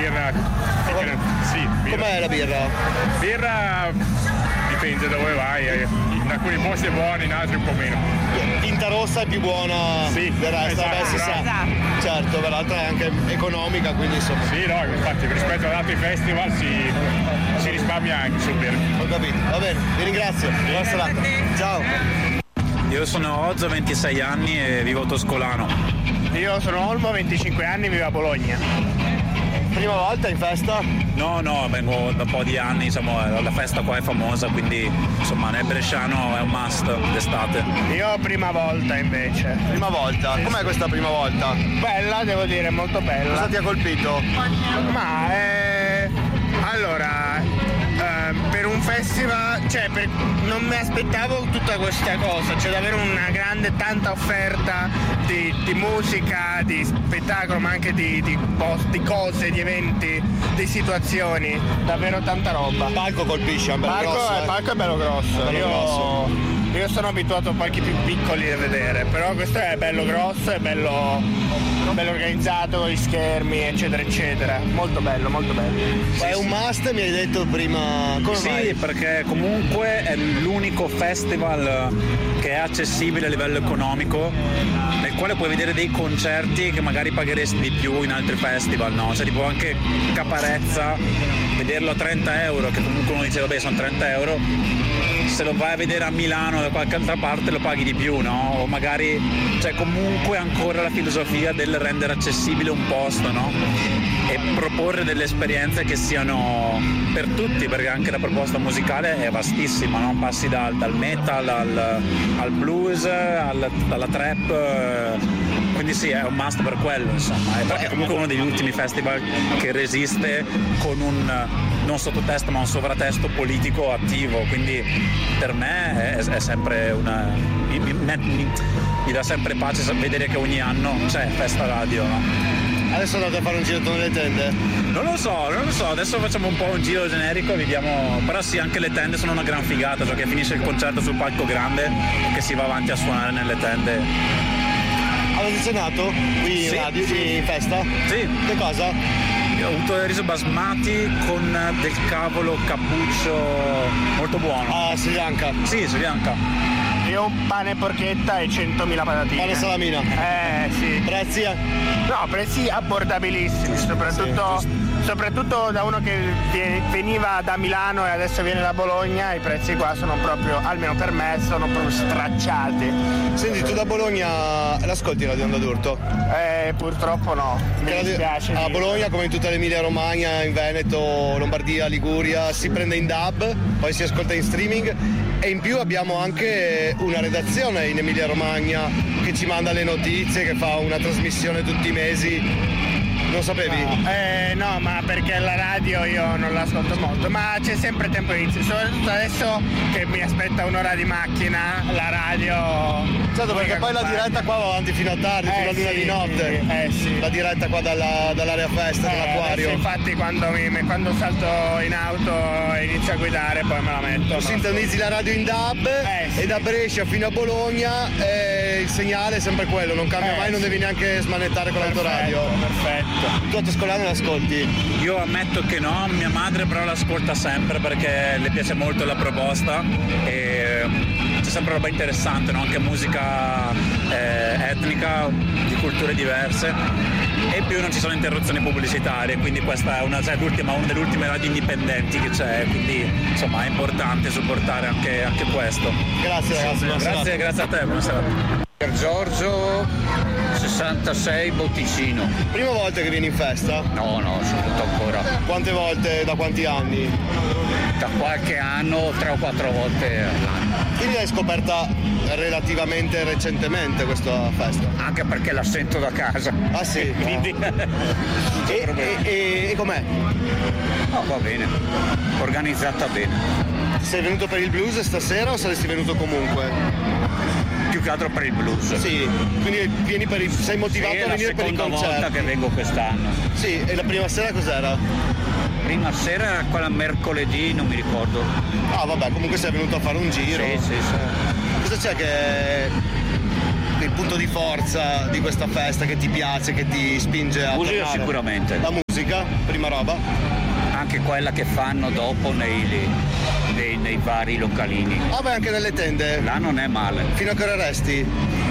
birra. Sì, birra. Com'è la birra? Birra dipende da dove vai, in alcuni posti è buona, in altri un po' meno. Tinta rossa è più buona del resto, esatto, si sa. esatto. Certo, peraltro è anche economica, quindi insomma. Sì, no, infatti rispetto ad altri festival si risparmia anche sul birra. Ho capito, va bene, vi ringrazio, buona serata. Ciao. Io sono Ozzo, 26 anni e vivo a Toscolano. Io sono Olmo, 25 anni, vivo a Bologna. Prima volta in festa? No, vengo da un po' di anni, insomma, la festa qua è famosa, quindi insomma nel bresciano è un must d'estate. Io prima volta invece. Prima volta? Com'è questa prima volta? Bella, devo dire, molto bella. Cosa ti ha colpito? Ma allora, per un festival, non mi aspettavo tutta questa cosa, c'è davvero una grande, tanta offerta di musica, di spettacolo, ma anche di cose, di eventi, di situazioni, davvero tanta roba. Il palco colpisce, è bello grosso. Il palco è bello grosso. Io sono abituato a palchi più piccoli da vedere, però questo è bello grosso, è bello organizzato con gli schermi, eccetera eccetera. Molto bello, molto bello. Ma è un must, mi hai detto prima. Come sì, mai? Perché comunque è l'unico festival che è accessibile a livello economico, nel quale puoi vedere dei concerti che magari pagheresti di più in altri festival, no? Cioè tipo anche Caparezza, vederlo a 30 euro, che comunque uno dice vabbè sono 30 euro, se lo vai a vedere a Milano da qualche altra parte lo paghi di più, no? O magari c'è comunque ancora la filosofia del rendere accessibile un posto, no? E proporre delle esperienze che siano per tutti, perché anche la proposta musicale è vastissima, no? Passi dal metal al blues, alla trap, quindi sì, è un must per quello, insomma, e perché comunque è uno degli ultimi festival che resiste con un non sottotesto ma un sovratesto politico attivo, quindi per me è sempre mi dà sempre pace vedere che ogni anno c'è Festa Radio, no? Adesso andate a fare un giro nelle tende? Non lo so, adesso facciamo un po' un giro generico e vediamo, però sì, anche le tende sono una gran figata, cioè che finisce il concerto sul palco grande e che si va avanti a suonare nelle tende. Avete cenato qui in radio, in festa? Sì. Che cosa? Io ho avuto il riso basmati con del cavolo cappuccio molto buono. Ah, Sri Lanka? Sì, Sri Lanka. Io un pane porchetta e 100.000 patatine. Pane salamina? Sì. Prezzi? No, prezzi abbordabilissimi, soprattutto da uno che veniva da Milano e adesso viene da Bologna, i prezzi qua sono proprio, almeno per me, sono proprio stracciati. Senti, tu da Bologna l'ascolti Radio Onda d'Urto? Purtroppo no, mi dispiace. A Bologna, come in tutta l'Emilia Romagna, in Veneto, Lombardia, Liguria, si prende in DAB, poi si ascolta in streaming e in più abbiamo anche una redazione in Emilia Romagna che ci manda le notizie, che fa una trasmissione tutti i mesi. Non sapevi? No, ma perché la radio io non l'ascolto molto, ma c'è sempre tempo di inizio, soprattutto adesso che mi aspetta un'ora di macchina, la radio. Certo, perché poi la diretta qua va avanti fino a tardi, fino a luna di notte. Sì. La diretta qua dall'area festa, dall'acquario. Infatti quando salto in auto e inizio a guidare poi me la metto. Tu sintonizzi la radio in DAB e da Brescia fino a Bologna il segnale è sempre quello, non cambia mai, non devi neanche smanettare con l'autoradio. Perfetto. Tu a Toscolano l'ascolti? Io ammetto che no, mia madre però l'ascolta sempre perché le piace molto la proposta e c'è sempre roba interessante, no? Anche musica etnica, di culture diverse e in più non ci sono interruzioni pubblicitarie, quindi questa è una delle ultime radio indipendenti che c'è, quindi insomma è importante supportare anche questo. Grazie ragazzi. Grazie a te, buonasera. Giorgio 66 Botticino. Prima volta che vieni in festa? No, soprattutto ancora. Quante volte, da quanti anni? Da qualche anno, 3 o 4 volte all'anno. Quindi l'hai scoperta relativamente recentemente questa festa? Anche perché la sento da casa. Ah sì? Quindi... e com'è? No, va bene, organizzata bene. Sei venuto per il blues stasera o saresti venuto comunque? Più che altro per il blues. Sì, quindi sei motivato a venire per il concerto? È la seconda volta che vengo quest'anno. Sì, e la prima sera cos'era? Prima sera era quella mercoledì, non mi ricordo. Ah vabbè, comunque sei venuto a fare un giro. Sì. Cosa c'è che il punto di forza di questa festa che ti piace, che ti spinge a Musica tornare? sicuramente. La musica, prima roba. Anche quella che fanno dopo nei vari localini. Ah beh, anche nelle tende. Là non è male. Fino a che ora resti?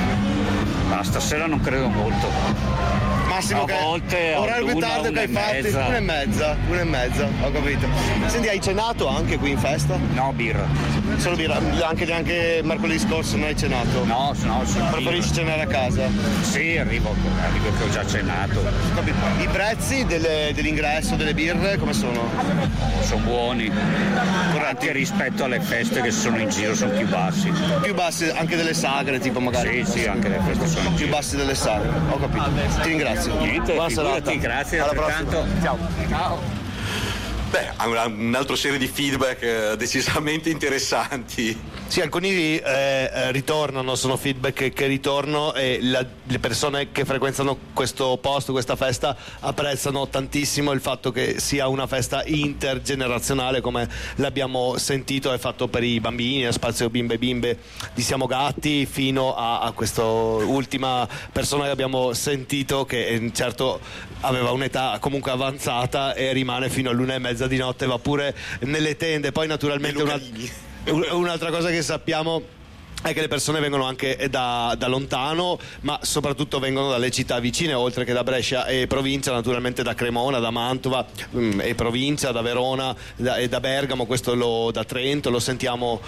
Ma stasera non credo molto. Massimo A che volte orario più una, tardi che hai una e fatto? mezza. Una e mezza, ho capito. Senti, hai cenato anche qui in festa? No, birra. Solo birra, anche mercoledì scorso non hai cenato? No, Preferisci cenare a casa? Sì, arrivo che ho già cenato. Capito. I prezzi dell'ingresso, delle birre, come sono? Sono buoni. Anche rispetto alle feste che sono in giro sono più bassi. Più bassi anche delle sagre, tipo magari? Sì, anche le feste sono in Più giro. bassi delle sagre, ho capito. Ti ringrazio. Niente, Buona figurati, serata. grazie, Alla altrettanto. prossima. Ciao. Beh, ha un'altra serie di feedback decisamente interessanti. Sì, alcuni ritornano, sono feedback che ritornano e le persone che frequentano questo posto, questa festa, apprezzano tantissimo il fatto che sia una festa intergenerazionale, come l'abbiamo sentito, è fatto per i bambini, a spazio bimbe di Siamo Gatti, fino a questa ultima persona che abbiamo sentito, che certo aveva un'età comunque avanzata e rimane fino all'1:30 di notte, va pure nelle tende. Poi naturalmente un'altra cosa che sappiamo è che le persone vengono anche da lontano, ma soprattutto vengono dalle città vicine, oltre che da Brescia e provincia, naturalmente da Cremona, da Mantova e provincia, da Verona e da Bergamo, da Trento, lo sentiamo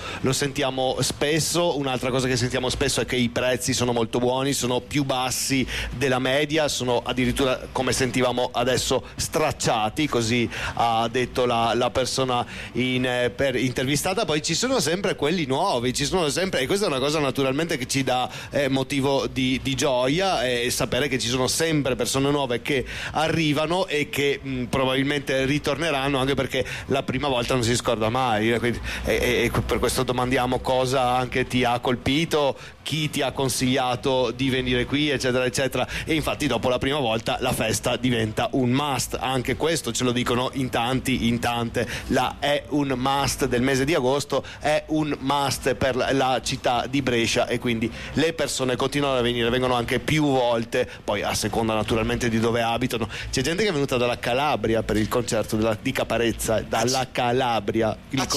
spesso. Un'altra cosa che sentiamo spesso è che i prezzi sono molto buoni, sono più bassi della media, sono addirittura, come sentivamo adesso, stracciati, così ha detto la persona intervistata. Poi ci sono sempre quelli nuovi, ci sono sempre, e questa è una cosa naturalmente che ci dà motivo di gioia, e sapere che ci sono sempre persone nuove che arrivano e che probabilmente ritorneranno, anche perché la prima volta non si scorda mai, e per questo domandiamo cosa anche ti ha colpito, chi ti ha consigliato di venire qui, eccetera eccetera. E infatti dopo la prima volta la festa diventa un must, anche questo ce lo dicono in tanti, in tante. È un must del mese di agosto, è un must per la città di Brescia, e quindi le persone continuano a venire, vengono anche più volte, poi a seconda naturalmente di dove abitano. C'è gente che è venuta dalla Calabria per il concerto di Caparezza, dalla Calabria,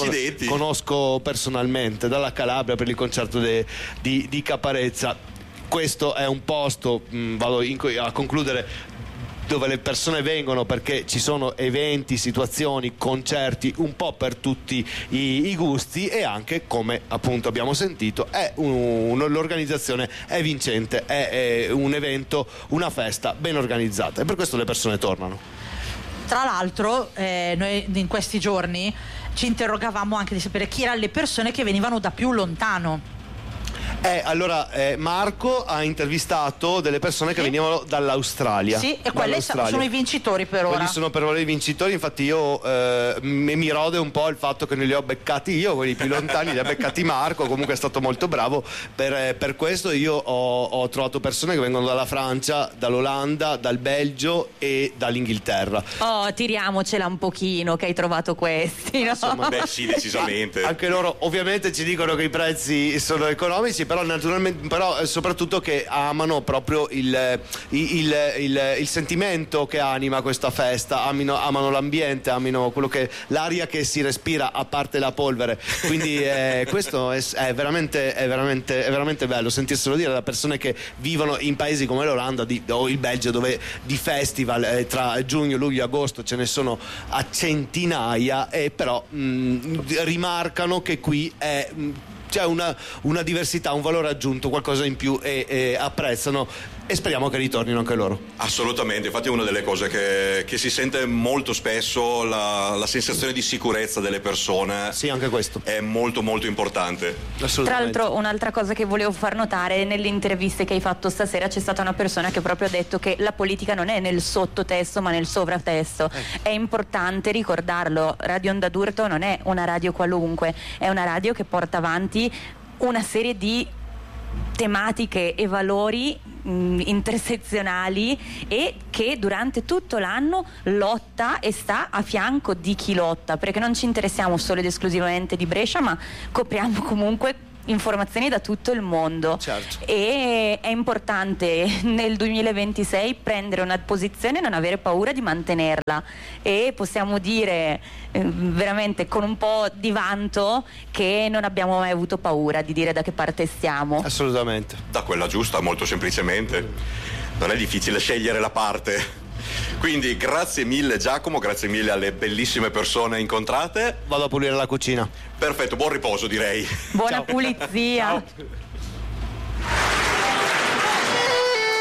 conosco personalmente, dalla Calabria per il concerto di Caparezza. Questo è un posto, vado a concludere, dove le persone vengono perché ci sono eventi, situazioni, concerti un po' per tutti i gusti, e anche, come appunto abbiamo sentito, l'organizzazione è vincente, è un evento, una festa ben organizzata, e per questo le persone tornano. Tra l'altro noi in questi giorni ci interrogavamo anche di sapere chi erano le persone che venivano da più lontano. Allora Marco ha intervistato delle persone che venivano dall'Australia. Sì, e quelli sono i vincitori per ora. Quelli sono per ora i vincitori, infatti io mi rode un po' il fatto che non li ho beccati io, quelli più lontani li ha beccati Marco, comunque è stato molto bravo per questo. Io ho trovato persone che vengono dalla Francia, dall'Olanda, dal Belgio e dall'Inghilterra. Oh, tiriamocela un pochino che hai trovato questi, no? Insomma, beh sì, decisamente. Anche loro ovviamente ci dicono che i prezzi sono economici, però naturalmente, però soprattutto che amano proprio il sentimento che anima questa festa, amano l'ambiente, amano l'aria che si respira, a parte la polvere. Quindi questo è veramente bello sentirselo dire da persone che vivono in paesi come l'Olanda o il Belgio, dove di festival tra giugno, luglio e agosto ce ne sono a centinaia, e però rimarcano che qui c'è una diversità, un valore aggiunto, qualcosa in più, e apprezzano, e speriamo che ritornino anche loro. Assolutamente, infatti è una delle cose che si sente molto spesso, la sensazione di sicurezza delle persone. Sì, anche questo è molto molto importante. Tra l'altro, un'altra cosa che volevo far notare, nelle interviste che hai fatto stasera c'è stata una persona che proprio ha detto che la politica non è nel sottotesto ma nel sovratesto. È importante ricordarlo, Radio Onda d'Urto non è una radio qualunque, è una radio che porta avanti una serie di tematiche e valori intersezionali, e che durante tutto l'anno lotta e sta a fianco di chi lotta, perché non ci interessiamo solo ed esclusivamente di Brescia, ma copriamo comunque informazioni da tutto il mondo. Certo. E è importante nel 2026 prendere una posizione e non avere paura di mantenerla, e possiamo dire veramente con un po' di vanto che non abbiamo mai avuto paura di dire da che parte stiamo. Assolutamente. Da quella giusta, molto semplicemente. Non è difficile scegliere la parte. Quindi grazie mille Giacomo, grazie mille alle bellissime persone incontrate. Vado a pulire la cucina. Perfetto, buon riposo direi. Buona pulizia. Ciao.